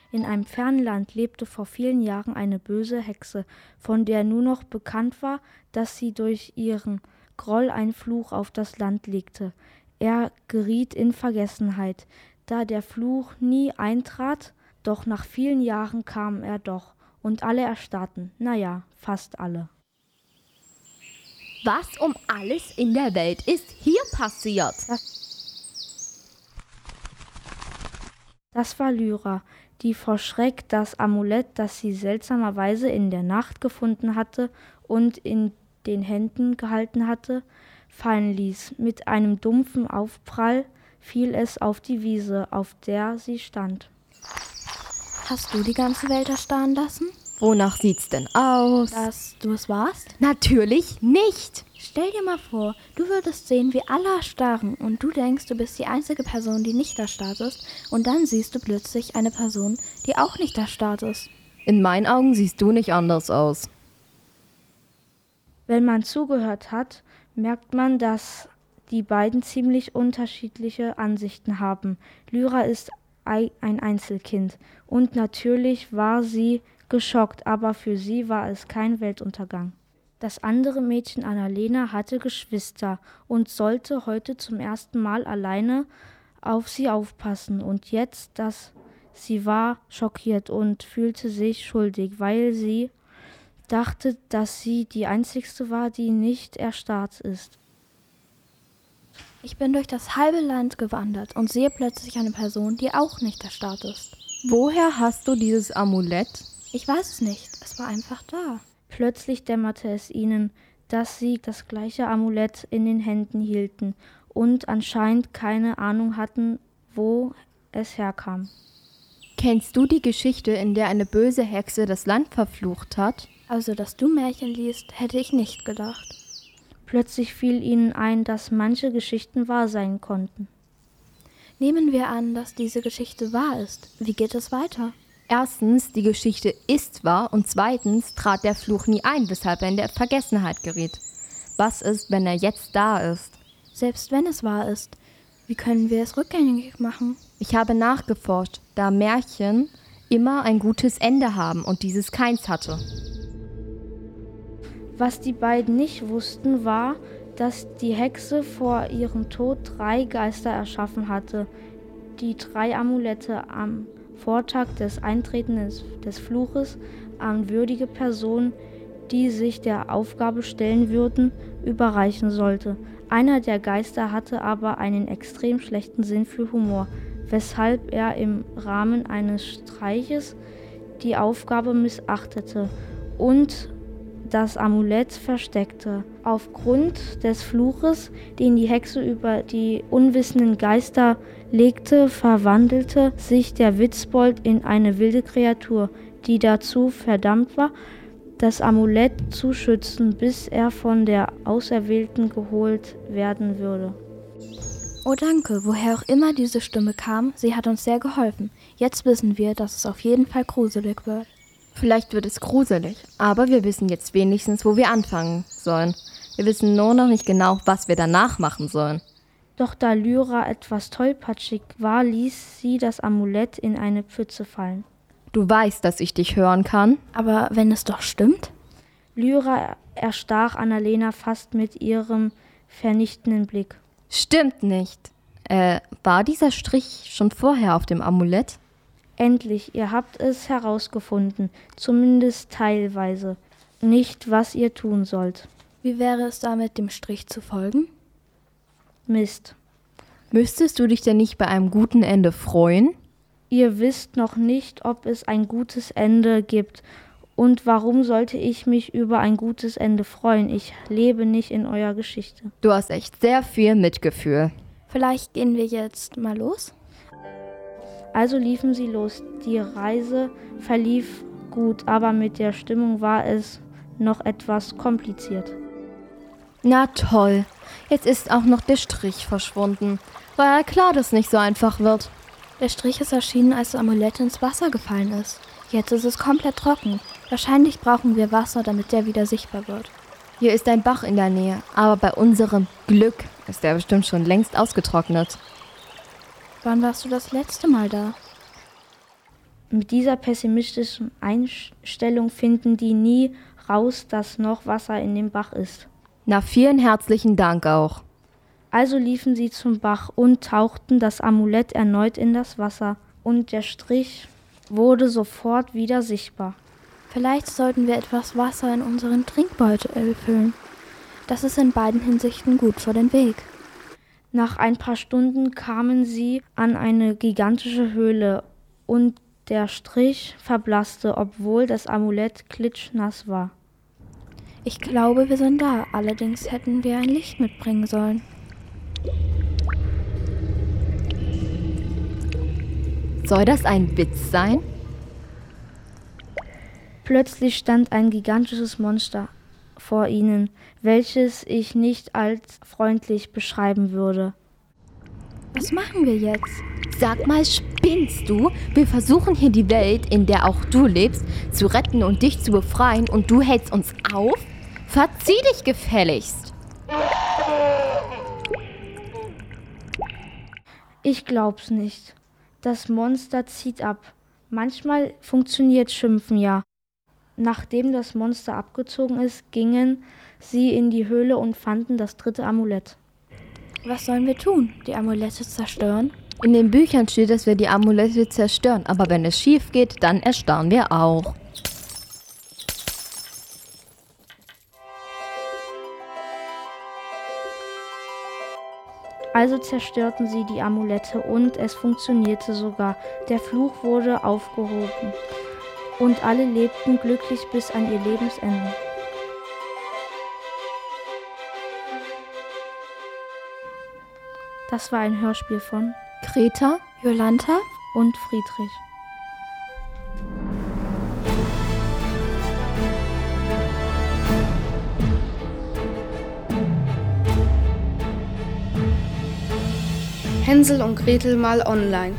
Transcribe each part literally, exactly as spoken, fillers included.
In einem fernen Land lebte vor vielen Jahren eine böse Hexe, von der nur noch bekannt war, dass sie durch ihren Groll einen Fluch auf das Land legte. Er geriet in Vergessenheit, da der Fluch nie eintrat, doch nach vielen Jahren kam er doch, und alle erstarrten, naja, fast alle. Was um alles in der Welt ist hier passiert? Das, das war Lyra, die vor Schreck das Amulett, das sie seltsamerweise in der Nacht gefunden hatte und in den Händen gehalten hatte, fallen ließ. Mit einem dumpfen Aufprall fiel es auf die Wiese, auf der sie stand. Hast du die ganze Welt erstarren lassen? Wonach sieht's denn aus? Dass du es warst? Natürlich nicht! Stell dir mal vor, du würdest sehen, wie alle erstarren und du denkst, du bist die einzige Person, die nicht erstarrt ist und dann siehst du plötzlich eine Person, die auch nicht erstarrt ist. In meinen Augen siehst du nicht anders aus. Wenn man zugehört hat, merkt man, dass die beiden ziemlich unterschiedliche Ansichten haben. Lyra ist ein Einzelkind und natürlich war sie geschockt, aber für sie war es kein Weltuntergang. Das andere Mädchen, Annalena, hatte Geschwister und sollte heute zum ersten Mal alleine auf sie aufpassen. Und jetzt, dass sie war schockiert und fühlte sich schuldig, weil sie dachte, dass sie die Einzigste war, die nicht erstarrt ist. Ich bin durch das halbe Land gewandert und sehe plötzlich eine Person, die auch nicht erstarrt ist. Woher hast du dieses Amulett? Ich weiß es nicht, es war einfach da. Plötzlich dämmerte es ihnen, dass sie das gleiche Amulett in den Händen hielten und anscheinend keine Ahnung hatten, wo es herkam. Kennst du die Geschichte, in der eine böse Hexe das Land verflucht hat? Also, dass du Märchen liest, hätte ich nicht gedacht. Plötzlich fiel ihnen ein, dass manche Geschichten wahr sein konnten. Nehmen wir an, dass diese Geschichte wahr ist. Wie geht es weiter? Erstens, die Geschichte ist wahr und zweitens trat der Fluch nie ein, weshalb er in der Vergessenheit geriet. Was ist, wenn er jetzt da ist? Selbst wenn es wahr ist, wie können wir es rückgängig machen? Ich habe nachgeforscht, da Märchen immer ein gutes Ende haben und dieses keins hatte. Was die beiden nicht wussten, war, dass die Hexe vor ihrem Tod drei Geister erschaffen hatte, die drei Amulette am Vortag des Eintretens des Fluches an würdige Personen, die sich der Aufgabe stellen würden, überreichen sollte. Einer der Geister hatte aber einen extrem schlechten Sinn für Humor, weshalb er im Rahmen eines Streiches die Aufgabe missachtete und das Amulett versteckte. Aufgrund des Fluches, den die Hexe über die unwissenden Geister legte, verwandelte sich der Witzbold in eine wilde Kreatur, die dazu verdammt war, das Amulett zu schützen, bis er von der Auserwählten geholt werden würde. Oh danke, woher auch immer diese Stimme kam, sie hat uns sehr geholfen. Jetzt wissen wir, dass es auf jeden Fall gruselig wird. Vielleicht wird es gruselig, aber wir wissen jetzt wenigstens, wo wir anfangen sollen. Wir wissen nur noch nicht genau, was wir danach machen sollen. Doch da Lyra etwas tollpatschig war, ließ sie das Amulett in eine Pfütze fallen. Du weißt, dass ich dich hören kann. Aber wenn es doch stimmt? Lyra erstach Annalena fast mit ihrem vernichtenden Blick. Stimmt nicht. Äh, war dieser Strich schon vorher auf dem Amulett? Endlich, ihr habt es herausgefunden, zumindest teilweise. Nicht, was ihr tun sollt. Wie wäre es damit, dem Strich zu folgen? Mist. Müsstest du dich denn nicht bei einem guten Ende freuen? Ihr wisst noch nicht, ob es ein gutes Ende gibt. Und warum sollte ich mich über ein gutes Ende freuen? Ich lebe nicht in eurer Geschichte. Du hast echt sehr viel Mitgefühl. Vielleicht gehen wir jetzt mal los? Also liefen sie los. Die Reise verlief gut, aber mit der Stimmung war es noch etwas kompliziert. Na toll, jetzt ist auch noch der Strich verschwunden. War ja klar, dass es nicht so einfach wird. Der Strich ist erschienen, als das Amulett ins Wasser gefallen ist. Jetzt ist es komplett trocken. Wahrscheinlich brauchen wir Wasser, damit der wieder sichtbar wird. Hier ist ein Bach in der Nähe, aber bei unserem Glück ist der bestimmt schon längst ausgetrocknet. Wann warst du das letzte Mal da? Mit dieser pessimistischen Einstellung finden die nie raus, dass noch Wasser in dem Bach ist. Na, vielen herzlichen Dank auch. Also liefen sie zum Bach und tauchten das Amulett erneut in das Wasser. Und der Strich wurde sofort wieder sichtbar. Vielleicht sollten wir etwas Wasser in unseren Trinkbeutel füllen. Das ist in beiden Hinsichten gut für den Weg. Nach ein paar Stunden kamen sie an eine gigantische Höhle und der Strich verblasste, obwohl das Amulett klitschnass war. Ich glaube, wir sind da. Allerdings hätten wir ein Licht mitbringen sollen. Soll das ein Witz sein? Plötzlich stand ein gigantisches Monster vor ihnen, welches ich nicht als freundlich beschreiben würde. Was machen wir jetzt? Sag mal, spinnst du? Wir versuchen hier die Welt, in der auch du lebst, zu retten und dich zu befreien und du hältst uns auf? Verzieh dich gefälligst! Ich glaub's nicht. Das Monster zieht ab. Manchmal funktioniert Schimpfen ja. Nachdem das Monster abgezogen ist, gingen sie in die Höhle und fanden das dritte Amulett. Was sollen wir tun? Die Amulette zerstören? In den Büchern steht, dass wir die Amulette zerstören, aber wenn es schief geht, dann erstarren wir auch. Also zerstörten sie die Amulette und es funktionierte sogar. Der Fluch wurde aufgehoben und alle lebten glücklich bis an ihr Lebensende. Das war ein Hörspiel von Greta, Jolanta und Friedrich. Hänsel und Gretel mal online.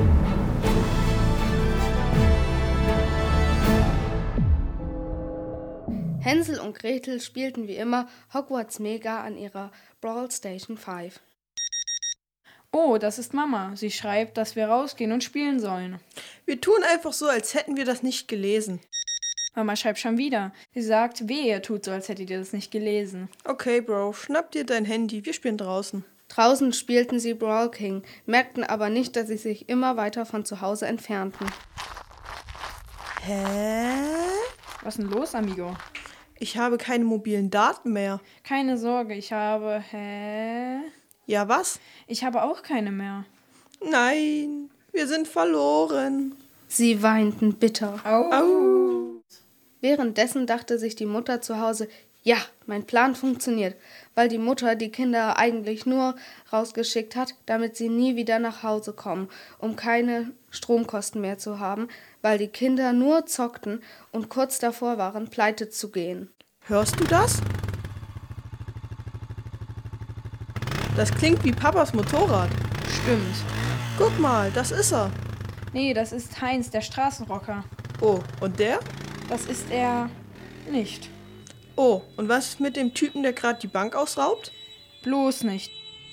Hänsel und Gretel spielten wie immer Hogwarts Mega an ihrer Brawl Station fünf. Oh, das ist Mama. Sie schreibt, dass wir rausgehen und spielen sollen. Wir tun einfach so, als hätten wir das nicht gelesen. Mama schreibt schon wieder. Sie sagt, wehe, ihr tut so, als hättet ihr das nicht gelesen. Okay, Bro, schnapp dir dein Handy, wir spielen draußen. Draußen spielten sie Brawl King, merkten aber nicht, dass sie sich immer weiter von zu Hause entfernten. Hä? Was ist denn los, Amigo? Ich habe keine mobilen Daten mehr. Keine Sorge, ich habe... Hä? Ja, was? Ich habe auch keine mehr. Nein, wir sind verloren. Sie weinten bitter. Au. Au. Währenddessen dachte sich die Mutter zu Hause, ja, mein Plan funktioniert, weil die Mutter die Kinder eigentlich nur rausgeschickt hat, damit sie nie wieder nach Hause kommen, um keine Stromkosten mehr zu haben, weil die Kinder nur zockten und kurz davor waren, pleite zu gehen. Hörst du das? Das klingt wie Papas Motorrad. Stimmt. Guck mal, das ist er. Nee, das ist Heinz, der Straßenrocker. Oh, und der? Das ist er nicht. Oh, und was ist mit dem Typen, der gerade die Bank ausraubt? Bloß nicht.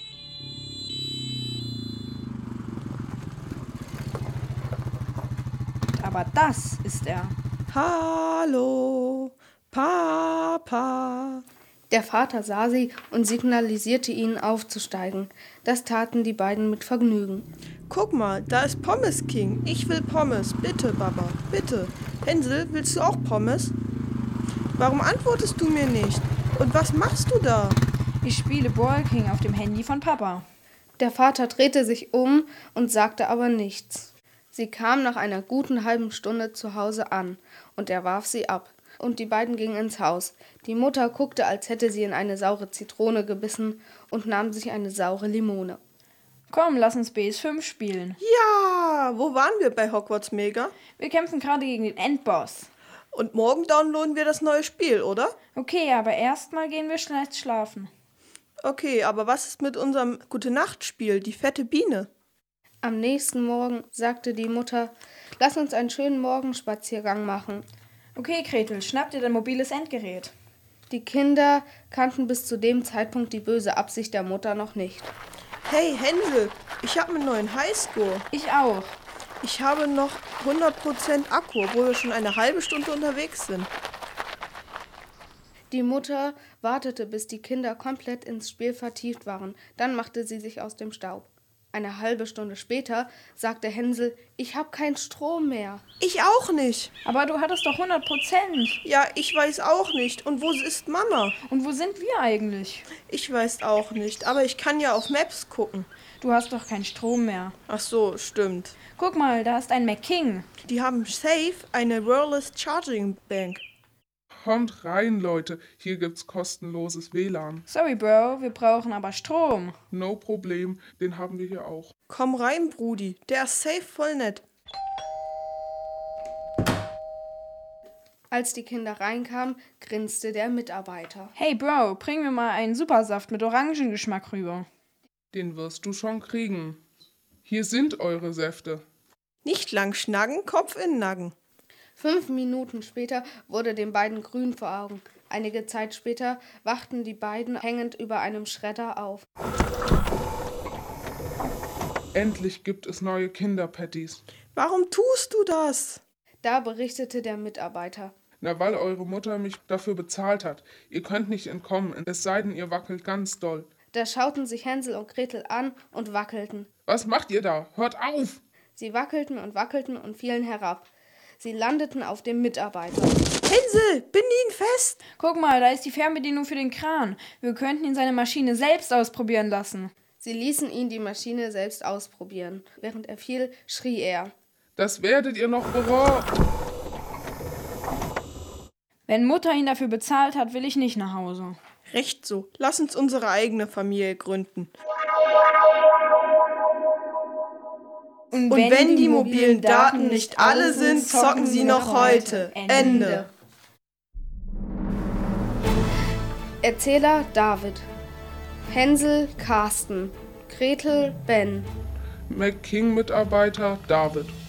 Aber das ist er. Hallo, Papa. Der Vater sah sie und signalisierte ihnen aufzusteigen. Das taten die beiden mit Vergnügen. Guck mal, da ist Pommes King. Ich will Pommes. Bitte, Papa, bitte. Hänsel, willst du auch Pommes? Warum antwortest du mir nicht? Und was machst du da? Ich spiele Brawl King auf dem Handy von Papa. Der Vater drehte sich um und sagte aber nichts. Sie kam nach einer guten halben Stunde zu Hause an und er warf sie ab. Und die beiden gingen ins Haus. Die Mutter guckte, als hätte sie in eine saure Zitrone gebissen und nahm sich eine saure Limone. Komm, lass uns B S fünf spielen. Ja, wo waren wir bei Hogwarts Mega? Wir kämpfen gerade gegen den Endboss. Und morgen downloaden wir das neue Spiel, oder? Okay, aber erstmal gehen wir schnell schlafen. Okay, aber was ist mit unserem Gute-Nacht-Spiel, die fette Biene? Am nächsten Morgen sagte die Mutter, lass uns einen schönen Morgenspaziergang machen. Okay, Gretel, schnapp dir dein mobiles Endgerät. Die Kinder kannten bis zu dem Zeitpunkt die böse Absicht der Mutter noch nicht. Hey, Hänsel, ich habe einen neuen Highscore. Ich auch. Ich habe noch hundert Prozent Akku, obwohl wir schon eine halbe Stunde unterwegs sind. Die Mutter wartete, bis die Kinder komplett ins Spiel vertieft waren. Dann machte sie sich aus dem Staub. Eine halbe Stunde später sagte Hänsel, ich habe keinen Strom mehr. Ich auch nicht. Aber du hattest doch hundert Prozent. Ja, ich weiß auch nicht. Und wo ist Mama? Und wo sind wir eigentlich? Ich weiß auch nicht, aber ich kann ja auf Maps gucken. Du hast doch keinen Strom mehr. Ach so, stimmt. Guck mal, da ist ein McKing. Die haben safe eine Wireless Charging Bank. Kommt rein, Leute. Hier gibt's kostenloses W L A N. Sorry, Bro, wir brauchen aber Strom. No Problem, den haben wir hier auch. Komm rein, Brudi. Der ist safe voll nett. Als die Kinder reinkamen, grinste der Mitarbeiter. Hey, Bro, bring mir mal einen Supersaft mit Orangengeschmack rüber. Den wirst du schon kriegen. Hier sind eure Säfte. Nicht lang schnacken, Kopf in den Nacken. Fünf Minuten später wurde den beiden grün vor Augen. Einige Zeit später wachten die beiden hängend über einem Schredder auf. Endlich gibt es neue Kinderpatties. Warum tust du das? Da berichtete der Mitarbeiter. Na, weil eure Mutter mich dafür bezahlt hat. Ihr könnt nicht entkommen, es sei denn, ihr wackelt ganz doll. Da schauten sich Hänsel und Gretel an und wackelten. Was macht ihr da? Hört auf! Sie wackelten und wackelten und fielen herab. Sie landeten auf dem Mitarbeiter. Hänsel, bind ihn fest! Guck mal, da ist die Fernbedienung für den Kran. Wir könnten ihn seine Maschine selbst ausprobieren lassen. Sie ließen ihn die Maschine selbst ausprobieren. Während er fiel, schrie er. Das werdet ihr noch bereuen. Wenn Mutter ihn dafür bezahlt hat, will ich nicht nach Hause. Recht so. Lass uns unsere eigene Familie gründen. Und wenn, Und wenn die, die mobilen Daten nicht alle sind, zocken sie noch heute. Ende. Erzähler David. Hänsel Carsten. Gretel Ben. McKing-Mitarbeiter David.